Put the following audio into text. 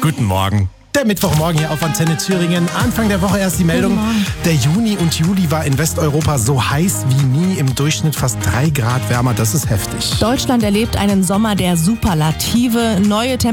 Guten Morgen. Der Mittwochmorgen hier auf Antenne Thüringen. Anfang der Woche erst die Meldung. Der Juni und Juli war in Westeuropa so heiß wie nie. Im Durchschnitt fast 3 Grad wärmer. Das ist heftig. Deutschland erlebt einen Sommer der Superlative. Neue